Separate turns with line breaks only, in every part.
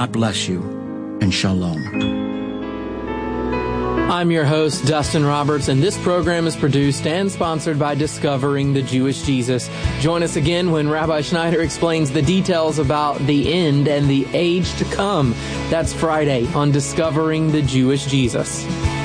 God bless you, and shalom.
I'm your host, Dustin Roberts, and this program is produced and sponsored by Discovering the Jewish Jesus. Join us again when Rabbi Schneider explains the details about the end and the age to come. That's Friday on Discovering the Jewish Jesus.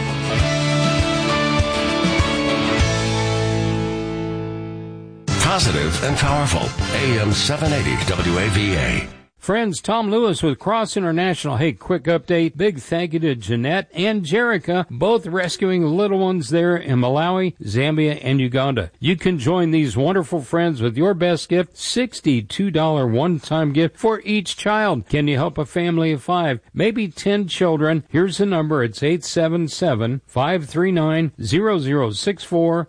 Positive and powerful. AM 780 WAVA.
Friends, Tom Lewis with Cross International. Hey, quick update. Big thank you to Jeanette and Jerica, both rescuing little ones there in Malawi, Zambia, and Uganda. You can join these wonderful friends with your best gift, $62 one-time gift for each child. Can you help a family of 5, maybe 10 children? Here's the number. It's 877-539-0064,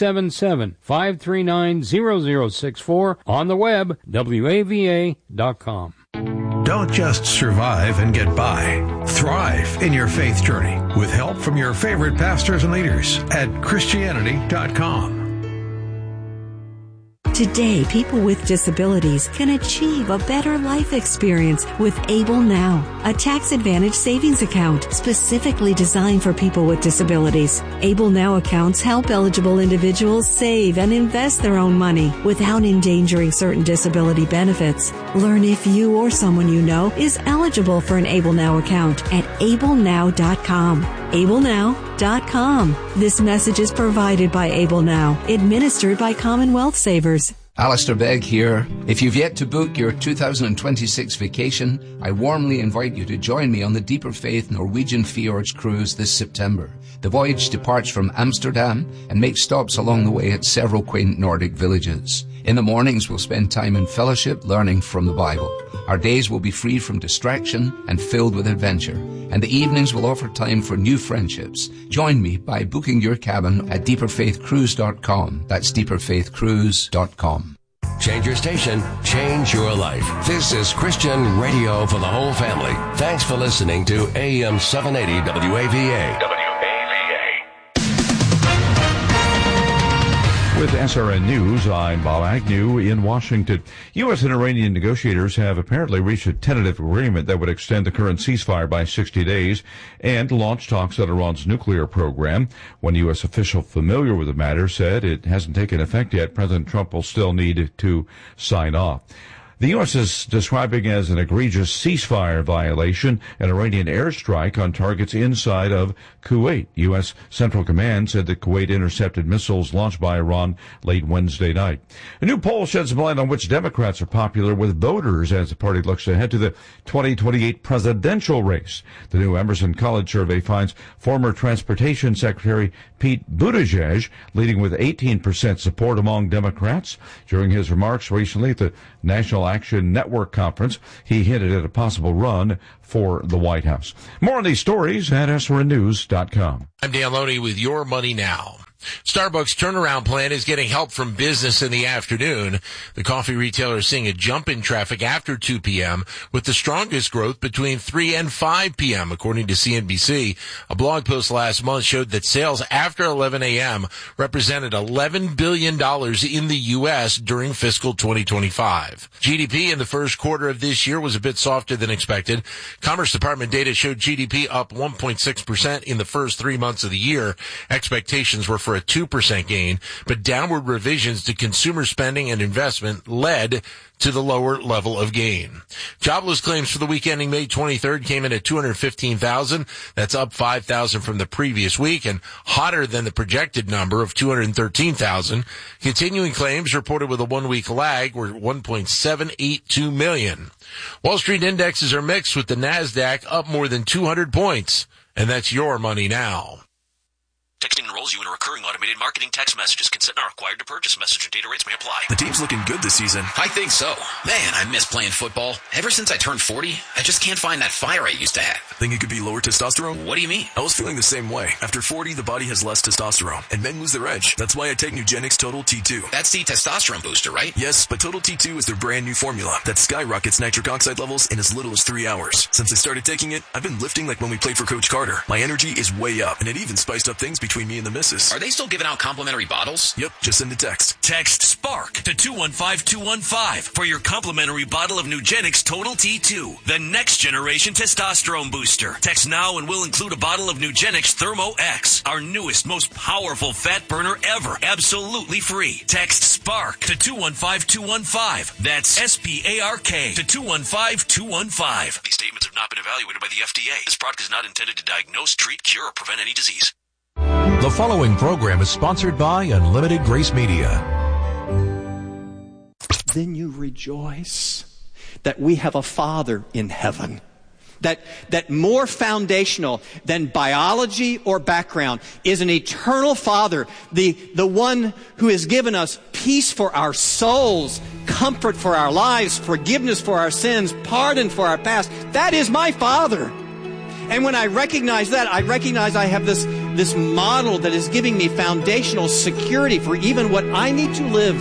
877-539-0064, on the web, WAVA.com.
Don't just survive and get by. Thrive in your faith journey with help from your favorite pastors and leaders at Christianity.com.
Today, people with disabilities can achieve a better life experience with Able Now, a tax-advantaged savings account specifically designed for people with disabilities. Able Now accounts help eligible individuals save and invest their own money without endangering certain disability benefits. Learn if you or someone you know is eligible for an Able Now account at ablenow.com. ablenow.com. This message is provided by Able Now, administered by Commonwealth Savers.
Alistair Begg here. If you've yet to book your 2026 vacation, I warmly invite you to join me on the Deeper Faith Norwegian Fjords cruise this September. The voyage departs from Amsterdam and makes stops along the way at several quaint Nordic villages. In the mornings, we'll spend time in fellowship learning from the Bible. Our days will be free from distraction and filled with adventure. And the evenings will offer time for new friendships. Join me by booking your cabin at deeperfaithcruise.com. That's deeperfaithcruise.com.
Change your station, change your life. This is Christian radio for the whole family. Thanks for listening to AM 780 WAVA.
With SRN News, I'm Bob Agnew in Washington. U.S. and Iranian negotiators have apparently reached a tentative agreement that would extend the current ceasefire by 60 days and launch talks on Iran's nuclear program. One U.S. official familiar with the matter said it hasn't taken effect yet. President Trump will still need to sign off. The U.S. is describing as an egregious ceasefire violation an Iranian airstrike on targets inside of Kuwait. U.S. Central Command said that Kuwait intercepted missiles launched by Iran late Wednesday night. A new poll sheds some light on which Democrats are popular with voters as the party looks ahead to the 2028 presidential race. The new Emerson College survey finds former Transportation Secretary Pete Buttigieg leading with 18% support among Democrats. During his remarks recently at the National Action Network Conference, he hinted at a possible run for the White House. More on these stories at srnnews.com.
I'm Dan Loney with Your Money Now. Starbucks turnaround plan is getting help from business in the afternoon. The coffee retailer is seeing a jump in traffic after 2 p.m. with the strongest growth between 3 and 5 p.m. according to CNBC. A blog post last month showed that sales after 11 a.m. represented $11 billion in the U.S. during fiscal 2025. GDP in the first quarter of this year was a bit softer than expected. Commerce Department data showed GDP up 1.6% in the first 3 months of the year. Expectations were for a 2% gain, but downward revisions to consumer spending and investment led to the lower level of gain. Jobless claims for the week ending May 23rd came in at 215,000. That's up 5,000 from the previous week and hotter than the projected number of 213,000. Continuing claims reported with a 1-week lag were 1.782 million. Wall Street indexes are mixed with the NASDAQ up more than 200 points. And that's Your Money Now.
Texting enrolls you in a recurring automated marketing text messages. Consent not required to purchase. Message and data rates may apply.
The team's looking good this season.
I think so. Man, I miss playing football. Ever since I turned 40, I just can't find that fire I used to have.
Think it could be lower testosterone?
What do you mean?
I was feeling the same way. After 40, the body has less testosterone, and men lose their edge. That's why I take Nugenix Total T2.
That's the testosterone booster, right?
Yes, but Total T2 is their brand new formula that skyrockets nitric oxide levels in as little as 3 hours. Since I started taking it, I've been lifting like when we played for Coach Carter. My energy is way up, and it even spiced up things between between me and the missus.
Are they still giving out complimentary bottles?
Yep, just send a text.
Text SPARK to 215-215 for your complimentary bottle of Nugenix Total T2, the next generation testosterone booster. Text now and we'll include a bottle of Nugenix Thermo X, our newest, most powerful fat burner ever, absolutely free. Text SPARK to 215-215. That's SPARK to 215-215.
These statements have not been evaluated by the FDA. This product is not intended to diagnose, treat, cure, or prevent any disease.
The following program is sponsored by Unlimited Grace Media.
Then you rejoice that we have a Father in heaven. That more foundational than biology or background is an eternal Father, the one who has given us peace for our souls, comfort for our lives, forgiveness for our sins, pardon for our past. That is my Father. And when I recognize that, I recognize I have this model that is giving me foundational security for even what I need to live.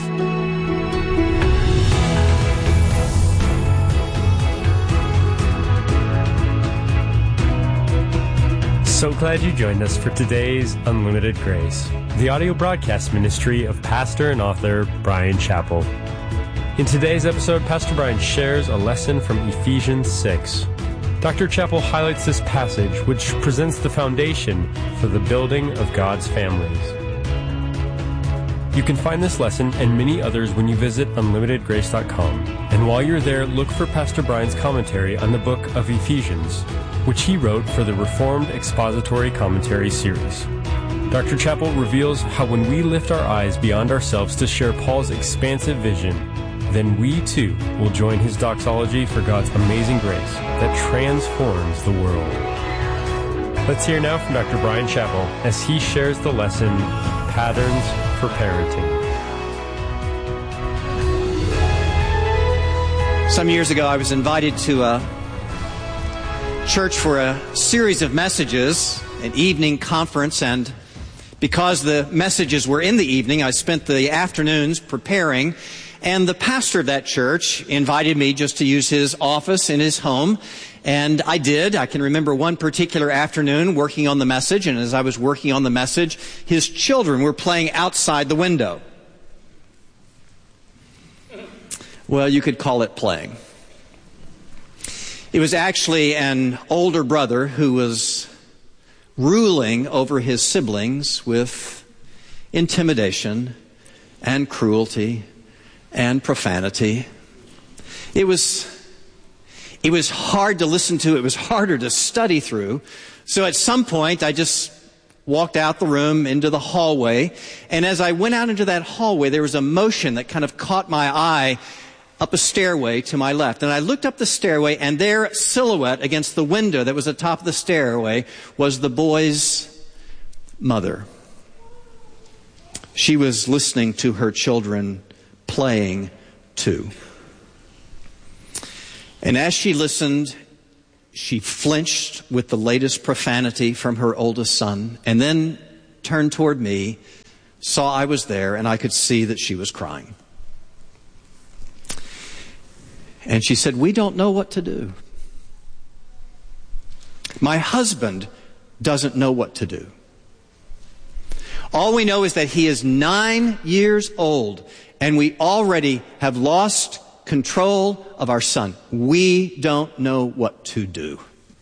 So glad you joined us for today's Unlimited Grace, the audio broadcast ministry of pastor and author Bryan Chapell. In today's episode, Pastor Bryan shares a lesson from Ephesians 6. Dr. Chapell highlights this passage, which presents the foundation for the building of God's families. You can find this lesson and many others when you visit unlimitedgrace.com. And while you're there, look for Pastor Bryan's commentary on the book of Ephesians, which he wrote for the Reformed Expository Commentary series. Dr. Chapell reveals how when we lift our eyes beyond ourselves to share Paul's expansive vision, then we too will join his doxology for God's amazing grace that transforms the world. Let's hear now from Dr. Bryan Chapell as he shares the lesson, Patterns for Parenting.
Some years ago, I was invited to a church for a series of messages, an evening conference, and because the messages were in the evening, I spent the afternoons preparing, and the pastor of that church invited me just to use his office in his home, and I did. I can remember one particular afternoon working on the message, and as I was working on the message, his children were playing outside the window. Well, you could call it playing. It was actually an older brother who was ruling over his siblings with intimidation and cruelty and profanity. It was hard to listen to. It was harder to study through. So at some point, I just walked out the room into the hallway. And as I went out into that hallway, there was a motion that kind of caught my eye up a stairway to my left. And I looked up the stairway, and there, silhouette against the window that was atop the stairway, was the boy's mother. She was listening to her children playing too. And as she listened, she flinched with the latest profanity from her oldest son, and then turned toward me, saw I was there, and I could see that she was crying. And she said, "We don't know what to do. My husband doesn't know what to do. All we know is that he is 9 years old, and we already have lost control of our son. We don't know what to do."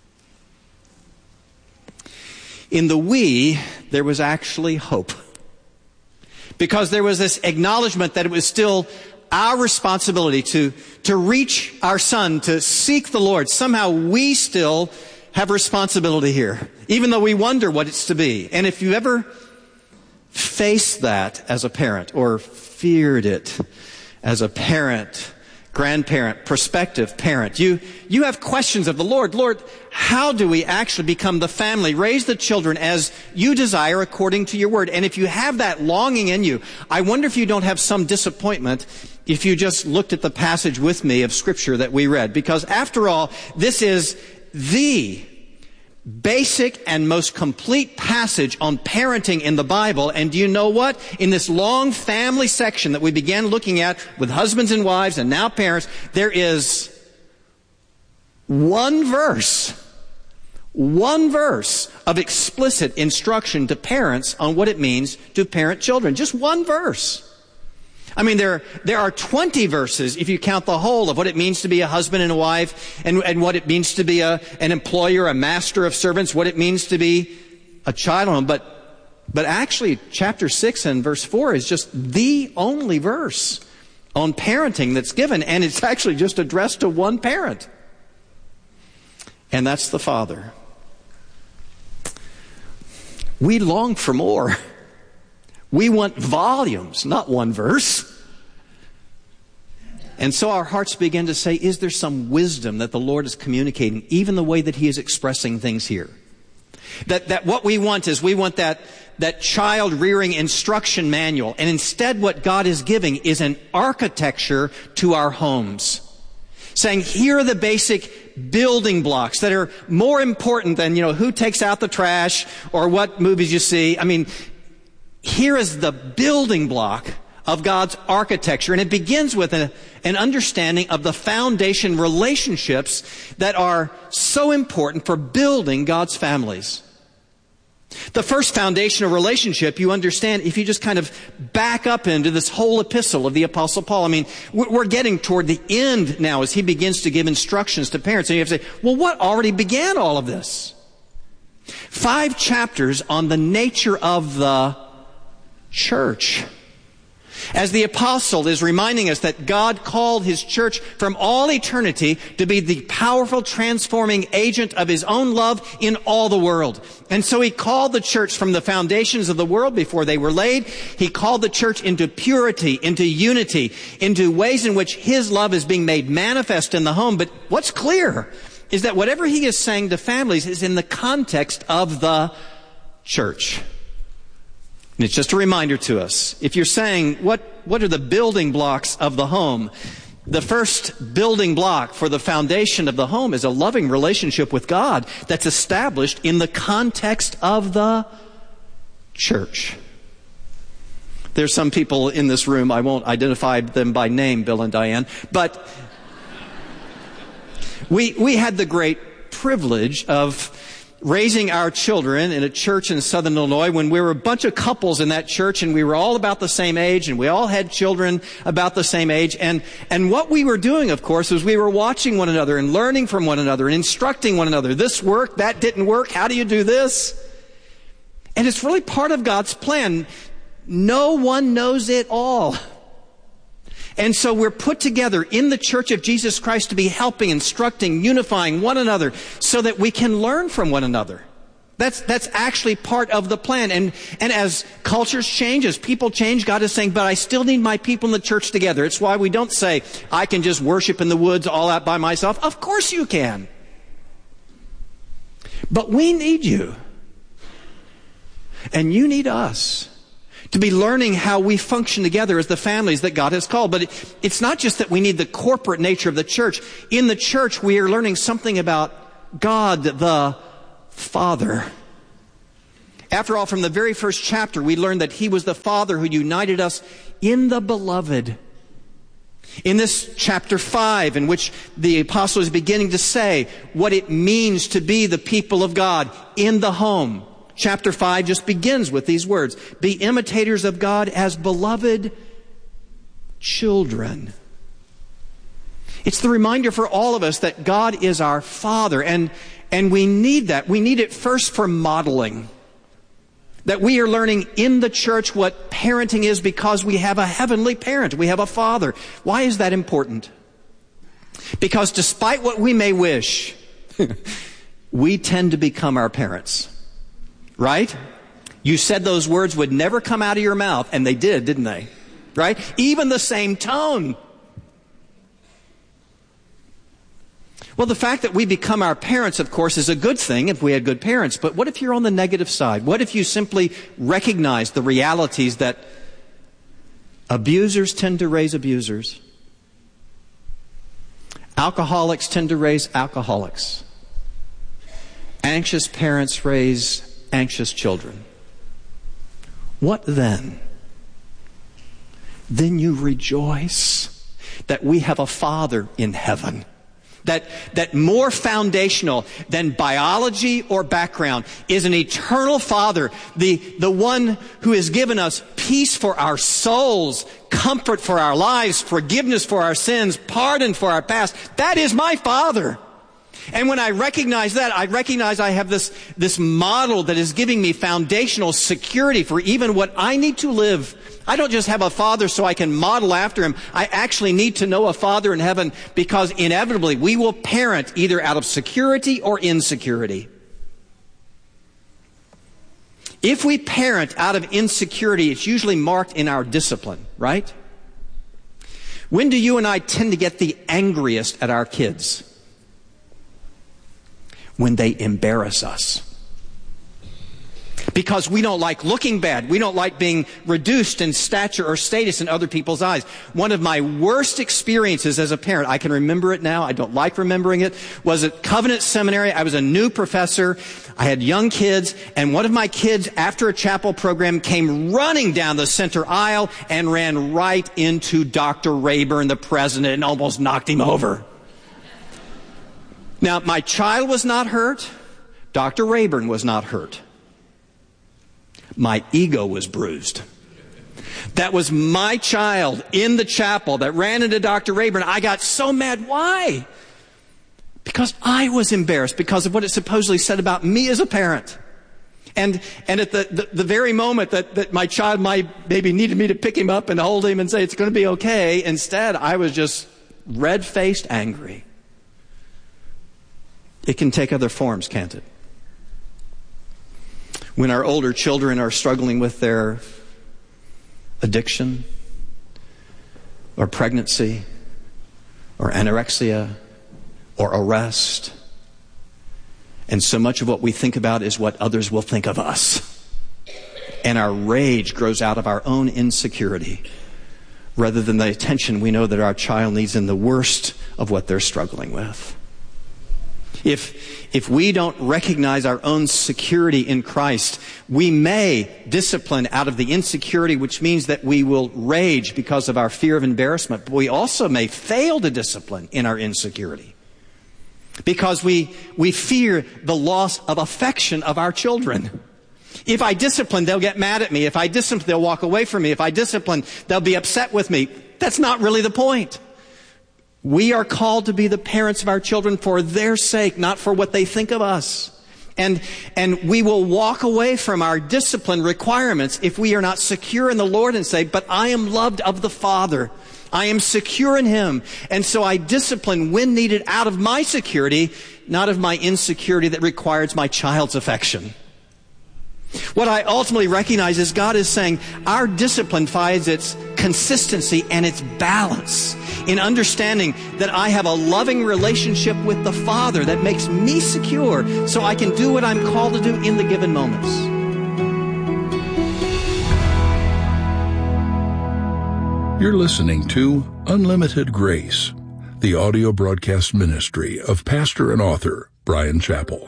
In the "we," there was actually hope. Because there was this acknowledgement that it was still our responsibility to reach our son, to seek the Lord. Somehow we still have responsibility here, even though we wonder what it's to be. And if you ever faced that as a parent, or feared it as a parent, grandparent, prospective parent, you have questions of the Lord. Lord, how do we actually become the family, raise the children as you desire according to your word? And if you have that longing in you, I wonder if you don't have some disappointment if you just looked at the passage with me of Scripture that we read. Because after all, this is the basic and most complete passage on parenting in the Bible. And do you know what? In this long family section that we began looking at with husbands and wives and now parents, there is one verse One verse of explicit instruction to parents on what it means to parent children. Just one verse. I mean, there are 20 verses, if you count the whole, of what it means to be a husband and a wife, and what it means to be an employer, a master of servants, what it means to be a child. But actually, chapter 6 and verse 4 is just the only verse on parenting that's given, and it's actually just addressed to one parent. And that's the father. We long for more. We want volumes, not one verse. And so our hearts begin to say, is there some wisdom that the Lord is communicating, even the way that He is expressing things here? That what we want is, we want that child rearing instruction manual. And instead what God is giving is an architecture to our homes. Saying, here are the basic building blocks that are more important than, who takes out the trash or what movies you see. I mean, here is the building block of God's architecture. And it begins with an understanding of the foundation relationships that are so important for building God's families. The first foundational relationship, you understand, if you just kind of back up into this whole epistle of the Apostle Paul. I mean, we're getting toward the end now as he begins to give instructions to parents. And you have to say, well, what already began all of this? 5 chapters on the nature of the church. As the apostle is reminding us that God called His church from all eternity to be the powerful transforming agent of His own love in all the world. And so He called the church from the foundations of the world before they were laid. He called the church into purity, into unity, into ways in which His love is being made manifest in the home. But what's clear is that whatever He is saying to families is in the context of the church. And it's just a reminder to us. If you're saying, what are the building blocks of the home? The first building block for the foundation of the home is a loving relationship with God that's established in the context of the church. There's some people in this room, I won't identify them by name, Bill and Diane, but we had the great privilege of raising our children in a church in Southern Illinois when we were a bunch of couples in that church, and we were all about the same age, and we all had children about the same age. And what we were doing, of course, was we were watching one another and learning from one another and instructing one another. This worked, that didn't work, how do you do this? And it's really part of God's plan. No one knows it all. And so we're put together in the Church of Jesus Christ to be helping, instructing, unifying one another so that we can learn from one another. That's actually part of the plan. And as cultures change, as people change, God is saying, but I still need my people in the church together. It's why we don't say, I can just worship in the woods all out by myself. Of course you can. But we need you. And you need us to be learning how we function together as the families that God has called. But it's not just that we need the corporate nature of the church. In the church, we are learning something about God the Father. After all, from the very first chapter, we learned that He was the Father who united us in the Beloved. In this chapter 5, in which the apostle is beginning to say what it means to be the people of God in the home, Chapter 5 just begins with these words. Be imitators of God as beloved children. It's the reminder for all of us that God is our Father. And we need that. We need it first for modeling. That we are learning in the church what parenting is because we have a heavenly parent. We have a Father. Why is that important? Because despite what we may wish, we tend to become our parents. Right? You said those words would never come out of your mouth, and they did, didn't they? Right? Even the same tone. Well, the fact that we become our parents, of course, is a good thing if we had good parents. But what if you're on the negative side? What if you simply recognize the realities that abusers tend to raise abusers? Alcoholics tend to raise alcoholics. Anxious parents raise anxious children. What then? Then you rejoice that we have a Father in heaven that more foundational than biology or background is an eternal Father, the one who has given us peace for our souls, comfort for our lives, forgiveness for our sins, pardon for our past. That is my Father. And when I recognize that, I recognize I have this model that is giving me foundational security for even what I need to live. I don't just have a Father so I can model after Him. I actually need to know a Father in heaven, because inevitably we will parent either out of security or insecurity. If we parent out of insecurity, it's usually marked in our discipline, right? When do you and I tend to get the angriest at our kids? When they embarrass us. Because we don't like looking bad. We don't like being reduced in stature or status in other people's eyes. One of my worst experiences as a parent, I can remember it now, I don't like remembering it, was at Covenant Seminary. I was a new professor. I had young kids, and one of my kids, after a chapel program, came running down the center aisle and ran right into Dr. Rayburn, the president, and almost knocked him over. Now, my child was not hurt. Dr. Rayburn was not hurt. My ego was bruised. That was my child in the chapel that ran into Dr. Rayburn. I got so mad. Why? Because I was embarrassed because of what it supposedly said about me as a parent. And at the very moment that my child maybe needed me to pick him up and hold him and say, it's going to be okay, instead I was just red-faced angry. It can take other forms, can't it? When our older children are struggling with their addiction, or pregnancy, or anorexia, or arrest, and so much of what we think about is what others will think of us. And our rage grows out of our own insecurity, rather than the attention we know that our child needs in the worst of what they're struggling with. If we don't recognize our own security in Christ, we may discipline out of the insecurity, which means that we will rage because of our fear of embarrassment. But we also may fail to discipline in our insecurity because we fear the loss of affection of our children. If I discipline, they'll get mad at me. If I discipline, they'll walk away from me. If I discipline, they'll be upset with me. That's not really the point. We are called to be the parents of our children for their sake, not for what they think of us. And we will walk away from our discipline requirements if we are not secure in the Lord and say, but I am loved of the Father. I am secure in Him. And so I discipline when needed out of my security, not of my insecurity that requires my child's affection. What I ultimately recognize is God is saying our discipline finds its consistency and its balance in understanding that I have a loving relationship with the Father that makes me secure so I can do what I'm called to do in the given moments.
You're listening to Unlimited Grace, the audio broadcast ministry of pastor and author Bryan Chapell.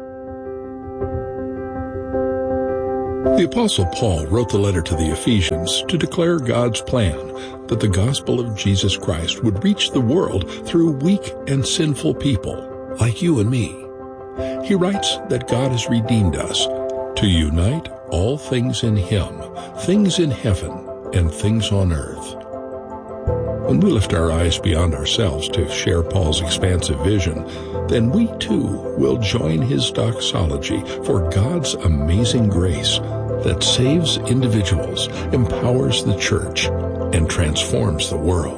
The Apostle Paul wrote the letter to the Ephesians to declare God's plan that the gospel of Jesus Christ would reach the world through weak and sinful people like you and me. He writes that God has redeemed us to unite all things in Him, things in heaven and things on earth. When we lift our eyes beyond ourselves to share Paul's expansive vision, then we too will join his doxology for God's amazing grace that saves individuals, empowers the church, and transforms the world.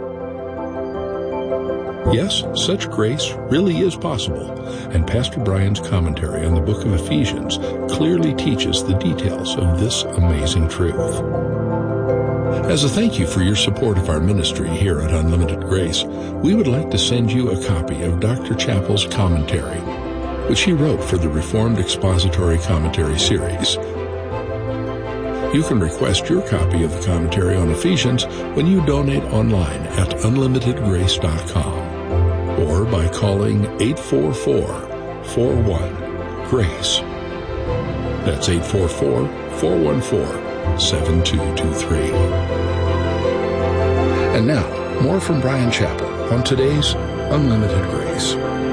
Yes, such grace really is possible, and Pastor Bryan's commentary on the book of Ephesians clearly teaches the details of this amazing truth. As a thank you for your support of our ministry here at Unlimited Grace, we would like to send you a copy of Dr. Chapell's commentary, which he wrote for the Reformed Expository Commentary series. You can request your copy of the commentary on Ephesians when you donate online at unlimitedgrace.com or by calling 844-41-GRACE. That's 844-414-7223. And now, more from Bryan Chapell on today's Unlimited Grace.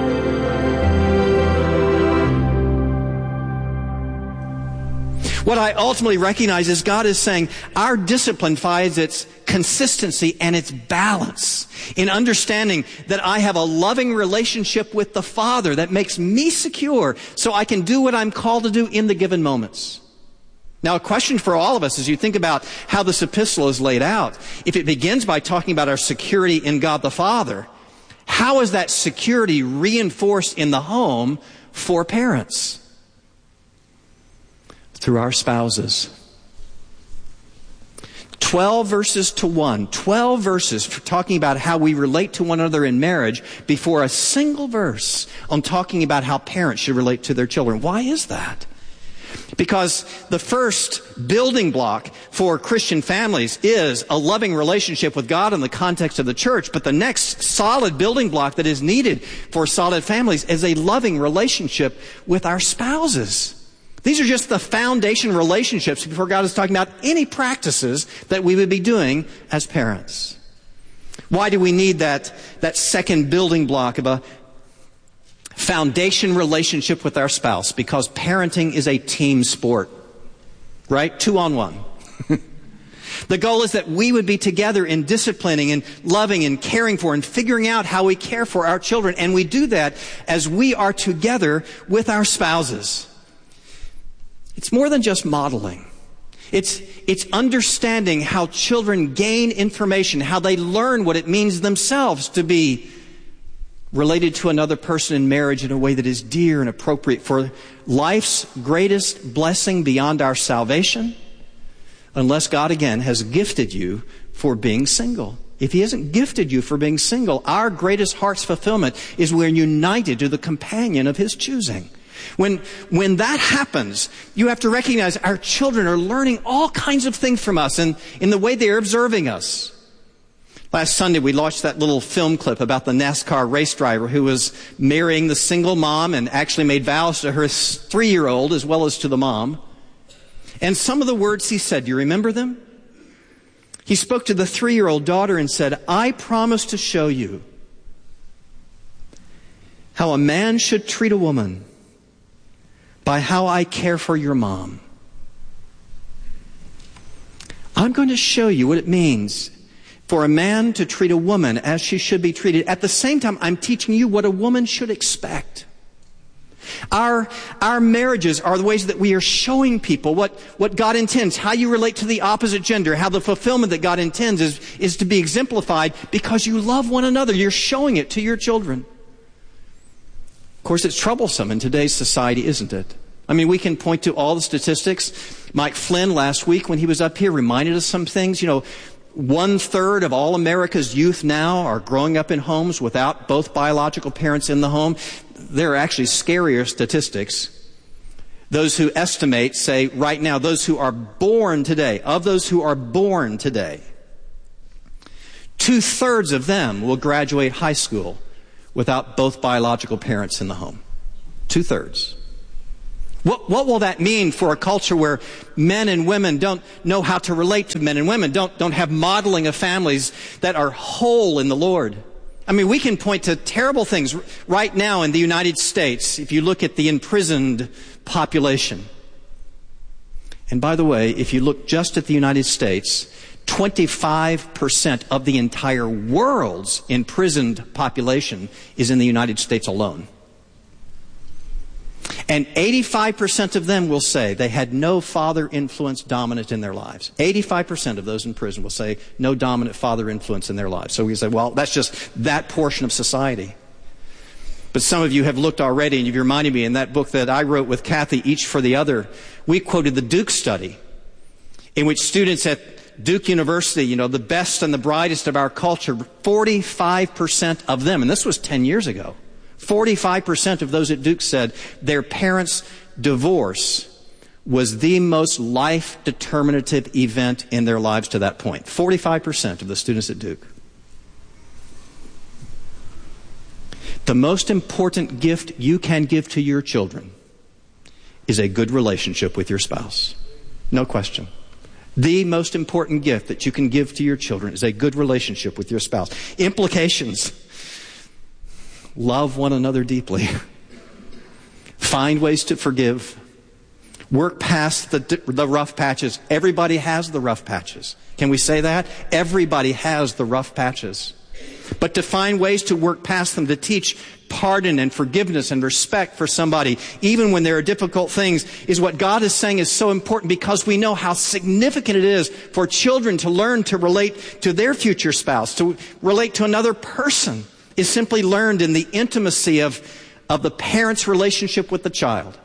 What I ultimately recognize is God is saying our discipline finds its consistency and its balance in understanding that I have a loving relationship with the Father that makes me secure so I can do what I'm called to do in the given moments. Now, a question for all of us as you think about how this epistle is laid out, if it begins by talking about our security in God the Father, how is that security reinforced in the home for parents? Through our spouses. 12 verses to 1. 12 verses for talking about how we relate to one another in marriage before a single verse on talking about how parents should relate to their children. Why is that? Because the first building block for Christian families is a loving relationship with God in the context of the church. But the next solid building block that is needed for solid families is a loving relationship with our spouses. These are just the foundation relationships before God is talking about any practices that we would be doing as parents. Why do we need that second building block of a foundation relationship with our spouse? Because parenting is a team sport, right? 2-on-1. The goal is that we would be together in disciplining and loving and caring for and figuring out how we care for our children. And we do that as we are together with our spouses. It's more than just modeling. It's understanding how children gain information, how they learn what it means themselves to be related to another person in marriage in a way that is dear and appropriate for life's greatest blessing beyond our salvation, unless God again has gifted you for being single. If He hasn't gifted you for being single, our greatest heart's fulfillment is we're united to the companion of His choosing. When that happens, you have to recognize our children are learning all kinds of things from us and in the way they're observing us. Last Sunday, we watched that little film clip about the NASCAR race driver who was marrying the single mom and actually made vows to her 3-year-old as well as to the mom. And some of the words he said, do you remember them? He spoke to the 3-year-old daughter and said, "I promise to show you how a man should treat a woman by how I care for your mom. I'm going to show you what it means for a man to treat a woman as she should be treated. At the same time, I'm teaching you what a woman should expect." Our marriages are the ways that we are showing people what God intends, how you relate to the opposite gender, how the fulfillment that God intends is to be exemplified because you love one another. You're showing it to your children. Of course, it's troublesome in today's society, isn't it? I mean, we can point to all the statistics. Mike Flynn last week when he was up here reminded us some things. 1/3 of all America's youth now are growing up in homes without both biological parents in the home. There are actually scarier statistics. Those who estimate say right now, those who are born today, of those who are born today, 2/3 of them will graduate high school without both biological parents in the home. 2/3. What will that mean for a culture where men and women don't know how to relate to men and women, don't have modeling of families that are whole in the Lord? I mean, we can point to terrible things right now in the United States if you look at the imprisoned population. And by the way, if you look just at the United States, 25% of the entire world's imprisoned population is in the United States alone. And 85% of them will say they had no father influence dominant in their lives. 85% of those in prison will say no dominant father influence in their lives. So we say, well, that's just that portion of society. But some of you have looked already, and you've reminded me in that book that I wrote with Kathy, Each for the Other, we quoted the Duke study, in which students at Duke University, the best and the brightest of our culture, 45% of them, and this was 10 years ago, 45% of those at Duke said their parents' divorce was the most life-determinative event in their lives to that point. 45% of the students at Duke. The most important gift you can give to your children is a good relationship with your spouse. No question. The most important gift that you can give to your children is a good relationship with your spouse. Implications. Love one another deeply. Find ways to forgive. Work past the rough patches. Everybody has the rough patches. Can we say that? Everybody has the rough patches. But to find ways to work past them, to teach pardon and forgiveness and respect for somebody, even when there are difficult things, is what God is saying is so important, because we know how significant it is for children to learn to relate to their future spouse, to relate to another person, is simply learned in the intimacy of the parent's relationship with the child.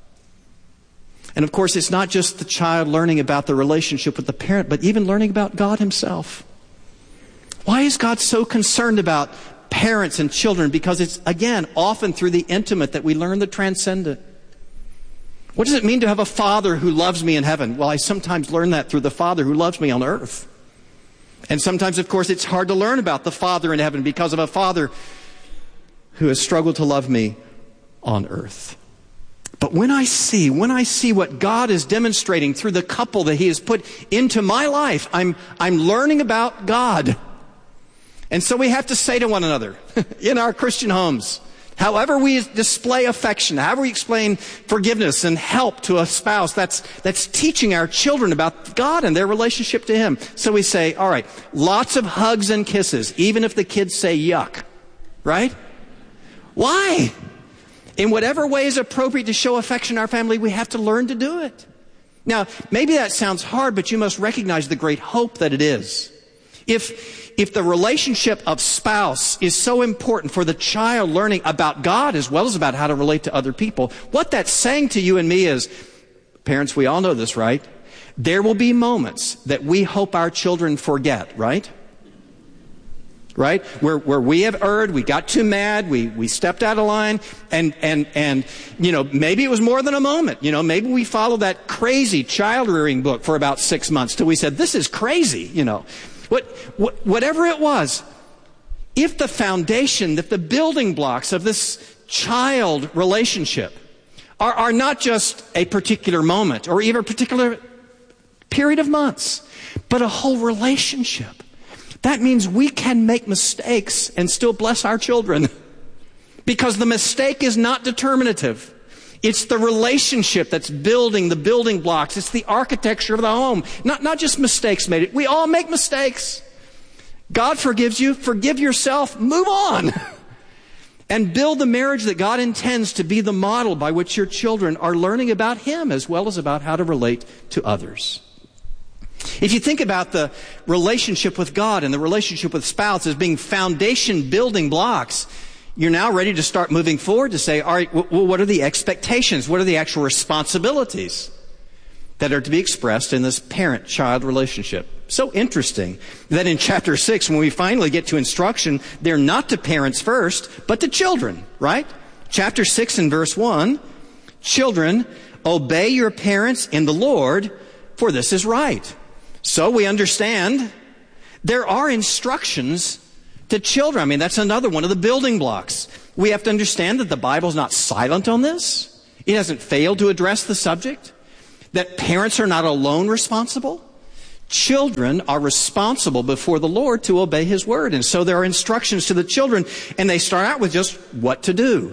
And of course, it's not just the child learning about the relationship with the parent, but even learning about God himself. Why is God so concerned about parents and children? Because it's, again, often through the intimate that we learn the transcendent. What does it mean to have a father who loves me in heaven? Well, I sometimes learn that through the father who loves me on earth. And sometimes, of course, it's hard to learn about the Father in heaven because of a father who has struggled to love me on earth. But when I see what God is demonstrating through the couple that he has put into my life, I'm learning about God. And so we have to say to one another in our Christian homes, however we display affection, however we explain forgiveness and help to a spouse, that's teaching our children about God and their relationship to him. So we say, all right, lots of hugs and kisses, even if the kids say yuck, right? Why? In whatever way is appropriate to show affection in our family, we have to learn to do it. Now, maybe that sounds hard, but you must recognize the great hope that it is. If the relationship of spouse is so important for the child learning about God as well as about how to relate to other people, what that's saying to you and me is, parents, we all know this, right? There will be moments that we hope our children forget, right? Right? Where we have erred, we got too mad, we stepped out of line, and you know, maybe it was more than a moment. You know, maybe we followed that crazy child rearing book for about 6 months till we said, this is crazy, you know. Whatever it was, if the foundation, if the building blocks of this child relationship are not just a particular moment or even a particular period of months, but a whole relationship, that means we can make mistakes and still bless our children. Because the mistake is not determinative. It's the relationship that's building the building blocks. It's the architecture of the home. Not just mistakes made. We all make mistakes. God forgives you. Forgive yourself. Move on. And build the marriage that God intends to be the model by which your children are learning about him as well as about how to relate to others. If you think about the relationship with God and the relationship with spouse as being foundation building blocks, you're now ready to start moving forward to say, all right, well, what are the expectations? What are the actual responsibilities that are to be expressed in this parent-child relationship? So interesting that in chapter 6, when we finally get to instruction, they're not to parents first, but to children, right? Chapter 6 and verse 1, children, obey your parents in the Lord, for this is right. So we understand there are instructions to children. I mean, that's another one of the building blocks. We have to understand that the Bible's not silent on this. It hasn't failed to address the subject. That parents are not alone responsible. Children are responsible before the Lord to obey his word. And so there are instructions to the children, and they start out with just what to do.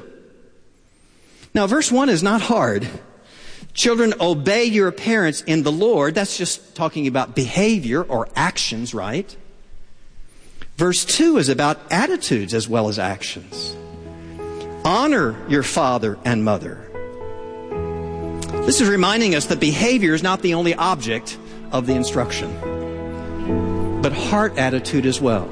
Now, verse 1 is not hard. Children, obey your parents in the Lord. That's just talking about behavior or actions, right? Verse 2 is about attitudes as well as actions. Honor your father and mother. This is reminding us that behavior is not the only object of the instruction, but heart attitude as well.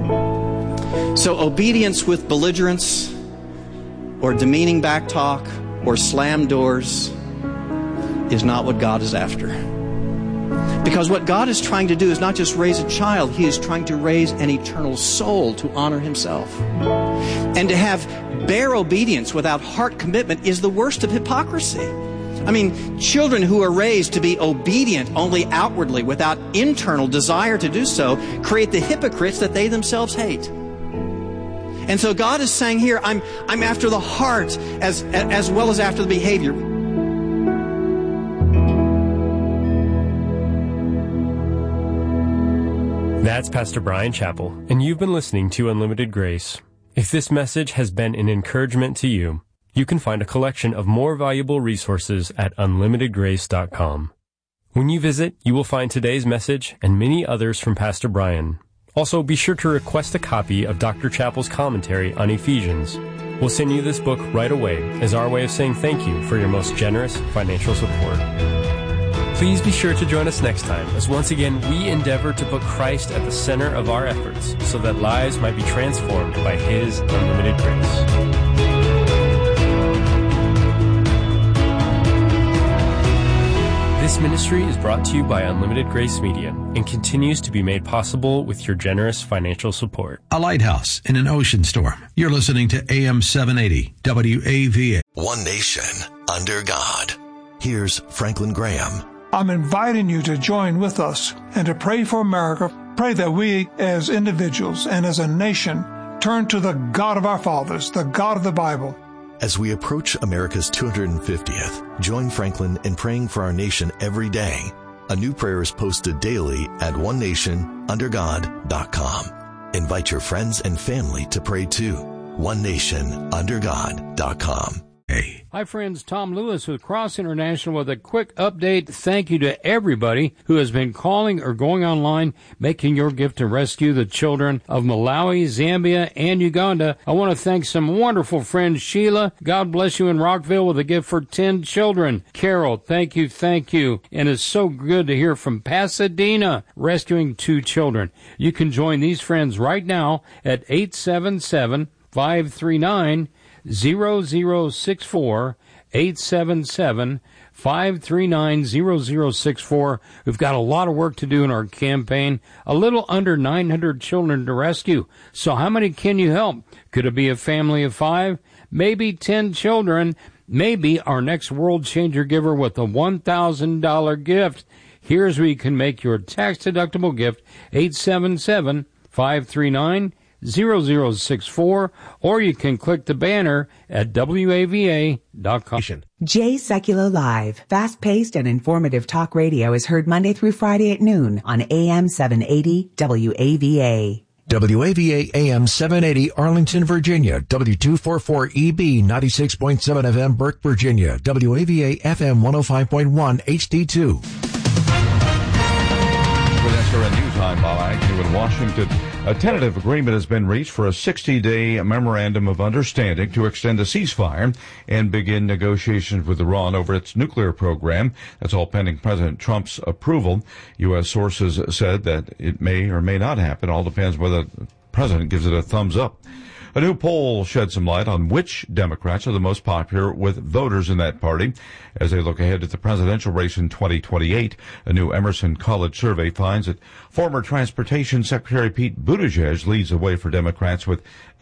So obedience with belligerence or demeaning backtalk or slam doors is not what God is after. Because what God is trying to do is not just raise a child, he is trying to raise an eternal soul to honor himself. And to have bare obedience without heart commitment is the worst of hypocrisy. I mean, children who are raised to be obedient only outwardly without internal desire to do so create the hypocrites that they themselves hate. And so God is saying here, I'm after the heart as well as after the behavior.
That's Pastor Brian Chappell, and you've been listening to Unlimited Grace. If this message has been an encouragement to you, you can find a collection of more valuable resources at unlimitedgrace.com. When you visit, you will find today's message and many others from Pastor Brian. Also, be sure to request a copy of Dr. Chappell's commentary on Ephesians. We'll send you this book right away as our way of saying thank you for your most generous financial support. Please be sure to join us next time as once again we endeavor to put Christ at the center of our efforts so that lives might be transformed by His unlimited grace. This ministry is brought to you by Unlimited Grace Media and continues to be made possible with your generous financial support.
A lighthouse in an ocean storm. You're listening to AM 780 WAVA.
One nation under God. Here's Franklin Graham.
I'm inviting you to join with us and to pray for America. Pray that we as individuals and as a nation turn to the God of our fathers, the God of the Bible.
As we approach America's 250th, join Franklin in praying for our nation every day. A new prayer is posted daily at onenationundergod.com. Invite your friends and family to pray too. onenationundergod.com.
Hey.
Hi friends, Tom Lewis with Cross International with a quick update. Thank you to everybody who has been calling or going online, making your gift to rescue the children of Malawi, Zambia, and Uganda. I want to thank some wonderful friends. Sheila, God bless you in Rockville with a gift for 10 children. Carol, thank you. And it's so good to hear from Pasadena, rescuing 2 children. You can join these friends right now at 877-539-0064, 877-539-0064. We've got a lot of work to do in our campaign. A little under 900 children to rescue. So how many can you help? Could it be a family of 5? Maybe 10 children. Maybe our next World Changer giver with a $1,000 gift. Here's where you can make your tax-deductible gift, 877-539-0064, or you can click the banner at WAVA.com.
Jay Secular Live, fast-paced and informative talk radio is heard Monday through Friday at noon on AM 780 WAVA.
WAVA AM 780 Arlington, Virginia. W244EB 96.7 FM Burke, Virginia. WAVA FM 105.1 HD2.
With SRN News, I'm Bob Agnew in Washington. A tentative agreement has been reached for a 60-day memorandum of understanding to extend a ceasefire and begin negotiations with Iran over its nuclear program. That's all pending President Trump's approval. U.S. sources said that it may or may not happen. All depends whether the president gives it a thumbs up. A new poll shed some light on which Democrats are the most popular with voters in that party as they look ahead to the presidential race in 2028. A new Emerson College survey finds that former Transportation Secretary Pete Buttigieg leads the way for Democrats with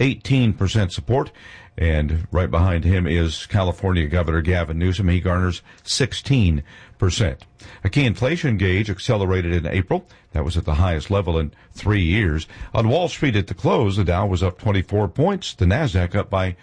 18% support. And right behind him is California Governor Gavin Newsom. He garners 16%. A key inflation gauge accelerated in April. That was at the highest level in 3 years. On Wall Street at the close, the Dow was up 24 points. The Nasdaq up by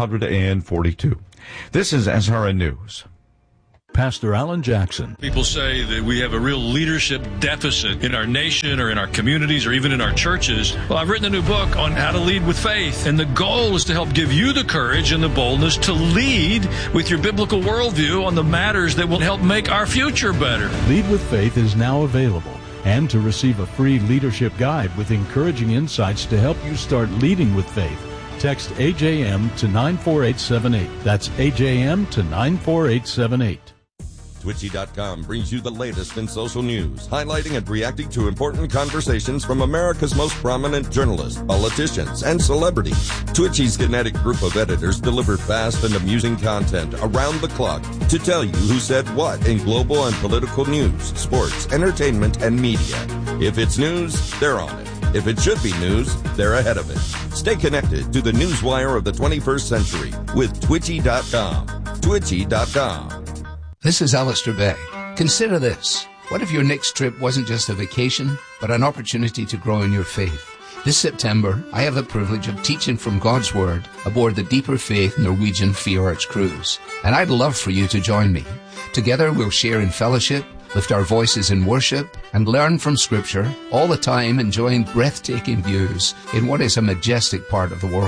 242. This is SRN News.
Pastor Alan Jackson.
People say that we have a real leadership deficit in our nation or in our communities or even in our churches. Well, I've written a new book on how to lead with faith, and the goal is to help give you the courage and the boldness to lead with your biblical worldview on the matters that will help make our future better.
Lead with Faith is now available, and to receive a free leadership guide with encouraging insights to help you start leading with faith, text AJM to 94878. That's AJM to 94878.
Twitchy.com brings you the latest in social news, highlighting and reacting to important conversations from America's most prominent journalists, politicians, and celebrities. Twitchy's kinetic group of editors deliver fast and amusing content around the clock to tell you who said what in global and political news, sports, entertainment, and media. If it's news, they're on it. If it should be news, they're ahead of it. Stay connected to the newswire of the 21st century with Twitchy.com. Twitchy.com.
This is Alistair Begg. Consider this. What if your next trip wasn't just a vacation, but an opportunity to grow in your faith? This September, I have the privilege of teaching from God's Word aboard the Deeper Faith Norwegian Fjords cruise. And I'd love for you to join me. Together we'll share in fellowship, lift our voices in worship, and learn from Scripture, all the time enjoying breathtaking views in what is a majestic part of the world.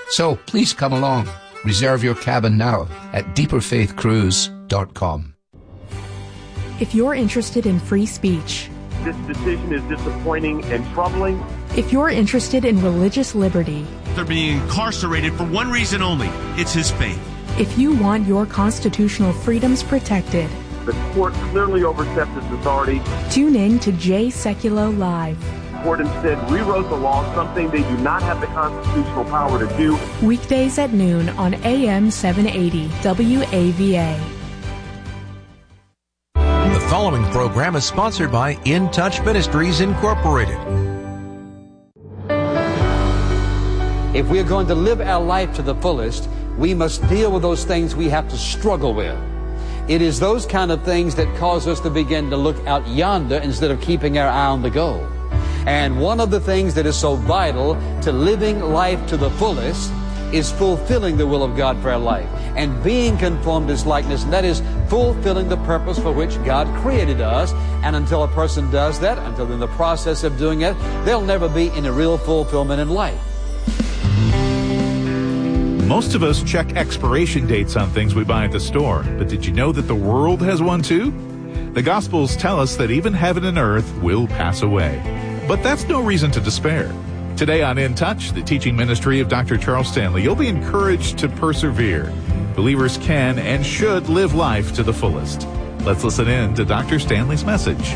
So please come along. Reserve your cabin now at deeperfaithcruise.com.
If you're interested in free speech,
this decision is disappointing and troubling.
If you're interested in religious liberty,
they're being incarcerated for one reason only. It's his faith.
If you want your constitutional freedoms protected,
the court clearly overstepped its authority.
Tune in to Jay Sekulow Live.
The court instead rewrote the law, something they do not have the constitutional power to do.
Weekdays at noon on AM 780 WAVA.
The following program is sponsored by In Touch Ministries Incorporated.
If we're going to live our life to the fullest, we must deal with those things we have to struggle with. It is those kind of things that cause us to begin to look out yonder instead of keeping our eye on the goal. And one of the things that is so vital to living life to the fullest is fulfilling the will of God for our life and being conformed to His likeness. And that is fulfilling the purpose for which God created us. And until a person does that, until in the process of doing it, there'll never be any real fulfillment in life.
Most of us check expiration dates on things we buy at the store, but did you know that the world has one too? The Gospels tell us that even heaven and earth will pass away. But that's no reason to despair. Today on In Touch, the teaching ministry of Dr. Charles Stanley, you'll be encouraged to persevere. Believers can and should live life to the fullest. Let's listen in to Dr. Stanley's message.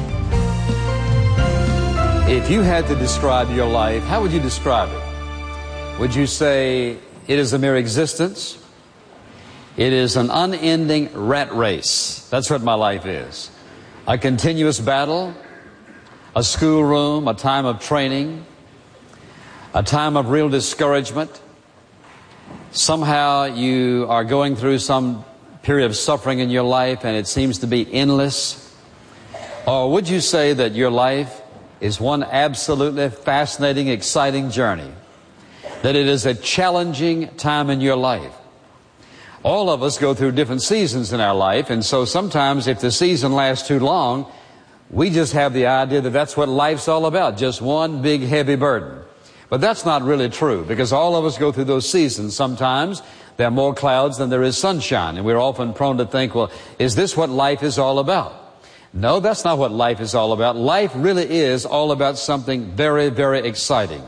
If you had to describe your life, how would you describe it? Would you say it is a mere existence? It is an unending rat race. That's what my life is. A continuous battle, a schoolroom, a time of training, a time of real discouragement. Somehow you are going through some period of suffering in your life and it seems to be endless. Or would you say that your life is one absolutely fascinating, exciting journey? That it is a challenging time in your life. All of us go through different seasons in our life, and so sometimes if the season lasts too long, we just have the idea that that's what life's all about, just one big heavy burden. But that's not really true, because all of us go through those seasons. Sometimes there are more clouds than there is sunshine, and we're often prone to think, well, is this what life is all about? No, that's not what life is all about. Life really is all about something very, very exciting.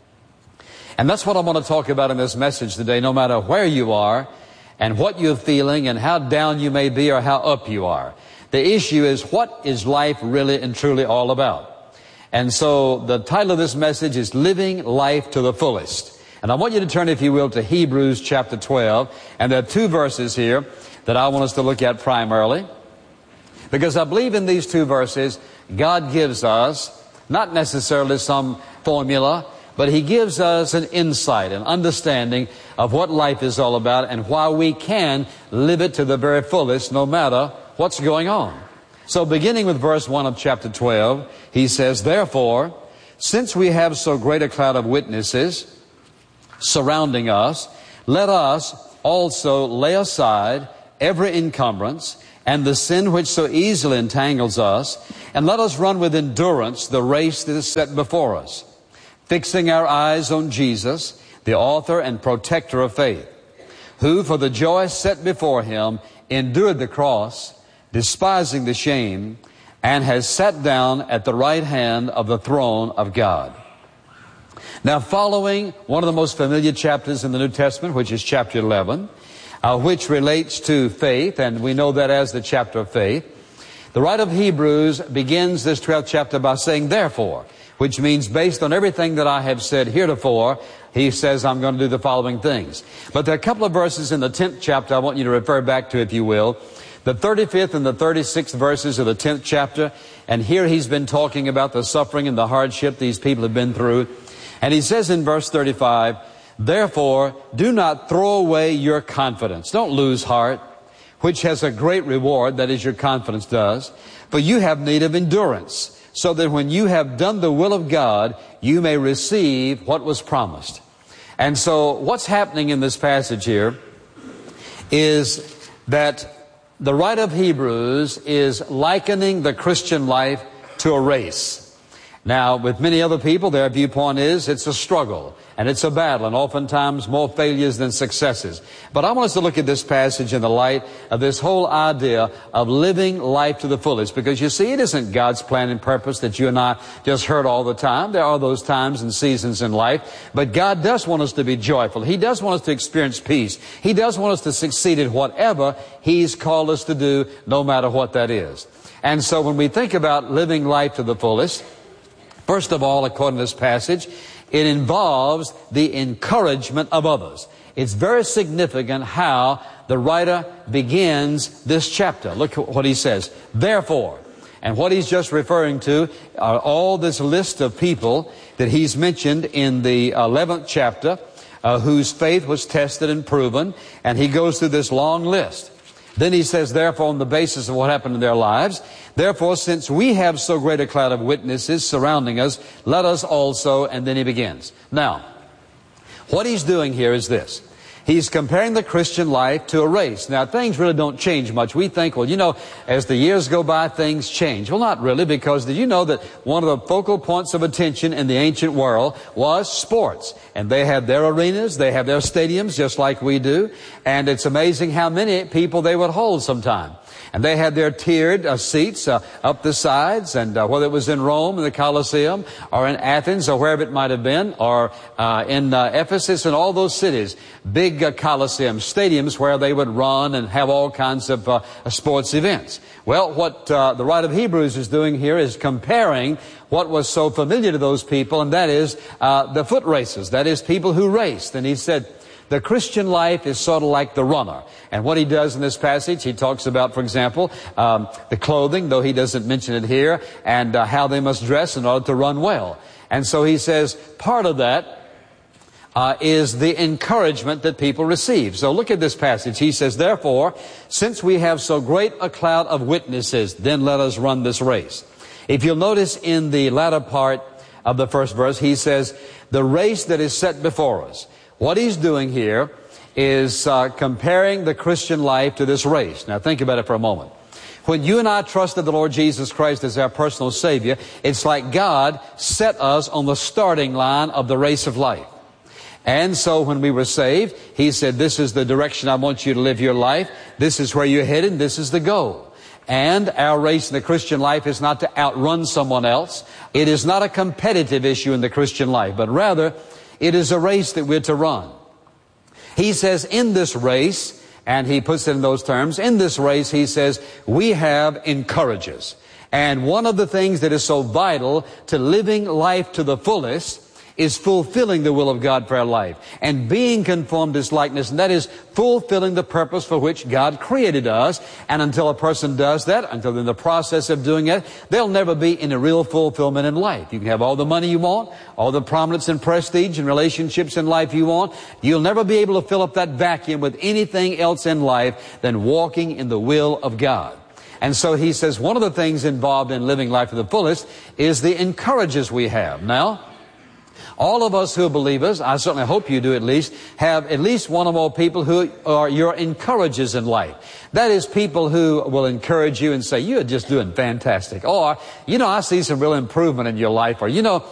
And that's what I want to talk about in this message today, no matter where you are and what you're feeling and how down you may be or how up you are. The issue is, what is life really and truly all about? And so the title of this message is Living Life to the Fullest. And I want you to turn, if you will, to Hebrews chapter 12. And there are two verses here that I want us to look at primarily, because I believe in these two verses, God gives us not necessarily some formula, but He gives us an insight, an understanding of what life is all about and why we can live it to the very fullest no matter what's going on. So beginning with verse 1 of chapter 12, he says, "Therefore, since we have so great a cloud of witnesses surrounding us, let us also lay aside every encumbrance and the sin which so easily entangles us, and let us run with endurance the race that is set before us, fixing our eyes on Jesus, the author and protector of faith, who for the joy set before Him endured the cross, despising the shame, and has sat down at the right hand of the throne of God." Now, following one of the most familiar chapters in the New Testament, which is chapter 11, which relates to faith, and we know that as the chapter of faith, the writer of Hebrews begins this 12th chapter by saying, "Therefore," which means based on everything that I have said heretofore, he says, I'm going to do the following things. But there are a couple of verses in the 10th chapter I want you to refer back to, if you will. The 35th and the 36th verses of the 10th chapter. And here he's been talking about the suffering and the hardship these people have been through. And he says in verse 35, "Therefore, do not throw away your confidence." Don't lose heart, which has a great reward, that is, your confidence does. "For you have need of endurance, so that when you have done the will of God, you may receive what was promised." And so what's happening in this passage here is that the writer of Hebrews is likening the Christian life to a race. Now, with many other people, their viewpoint is it's a struggle. And it's a battle, and oftentimes more failures than successes. But I want us to look at this passage in the light of this whole idea of living life to the fullest. Because you see, it isn't God's plan and purpose that you and I just heard all the time. There are those times and seasons in life. But God does want us to be joyful. He does want us to experience peace. He does want us to succeed at whatever He's called us to do, no matter what that is. And so when we think about living life to the fullest, first of all, according to this passage, it involves the encouragement of others. It's very significant how the writer begins this chapter. Look at what he says. Therefore, and what he's just referring to are all this list of people that he's mentioned in the 11th chapter, whose faith was tested and proven, and he goes through this long list. Then he says, therefore, on the basis of what happened in their lives, therefore, since we have so great a cloud of witnesses surrounding us, let us also, and then he begins. Now, what he's doing here is this. He's comparing the Christian life to a race. Now, things really don't change much. We think, well, you know, as the years go by, things change. Well, not really, because did you know that one of the focal points of attention in the ancient world was sports? And they had their arenas, they have their stadiums, just like we do. And it's amazing how many people they would hold sometime. And they had their tiered seats up the sides, and whether it was in Rome, in the Colosseum, or in Athens, or wherever it might have been, or in Ephesus, and all those cities, big Colosseum stadiums where they would run and have all kinds of sports events. Well, what the writer of Hebrews is doing here is comparing what was so familiar to those people, and that is the foot races, that is, people who raced. And he said, the Christian life is sort of like the runner. And what he does in this passage, he talks about, for example, the clothing, though he doesn't mention it here, and how they must dress in order to run well. And so he says part of that is the encouragement that people receive. So look at this passage. He says, therefore, since we have so great a cloud of witnesses, then let us run this race. If you'll notice in the latter part of the first verse, he says, the race that is set before us. What he's doing here is comparing the Christian life to this race. Now think about it for a moment. When you and I trusted the Lord Jesus Christ as our personal Savior, it's like God set us on the starting line of the race of life. And so when we were saved, He said, this is the direction I want you to live your life. This is where you're headed. This is the goal. And our race in the Christian life is not to outrun someone else. It is not a competitive issue in the Christian life, but rather it is a race that we're to run. He says in this race, and he puts it in those terms, in this race, he says, we have encouragers. And one of the things that is so vital to living life to the fullest is fulfilling the will of God for our life and being conformed to His likeness. And that is fulfilling the purpose for which God created us. And until a person does that, until they're in the process of doing it, there'll never be any real fulfillment in life. You can have all the money you want, all the prominence and prestige and relationships in life you want. You'll never be able to fill up that vacuum with anything else in life than walking in the will of God. And so he says one of the things involved in living life to the fullest is the encouragers we have. Now, all of us who are believers, I certainly hope you do at least, have at least one or more people who are your encouragers in life. That is, people who will encourage you and say, you're just doing fantastic. Or, you know, I see some real improvement in your life. Or, you know,